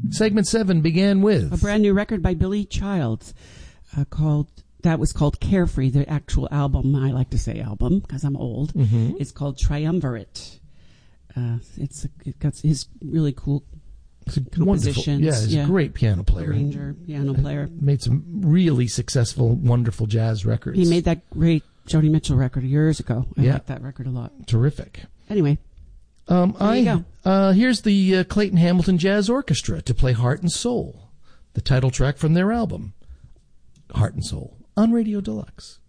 Segment 7 began with a brand new record by Billy Childs was called Carefree. The actual album, I like to say album because I'm old, it's called Triumvirate. It got his really cool compositions. Yeah, he's a great piano player. Arranger, piano player. Made some really successful, wonderful jazz records. He made that great Joni Mitchell record years ago. I like that record a lot. Terrific. Anyway, there you go. Here's the Clayton Hamilton Jazz Orchestra to play Heart and Soul, the title track from their album, Heart and Soul, on Radio Deluxe.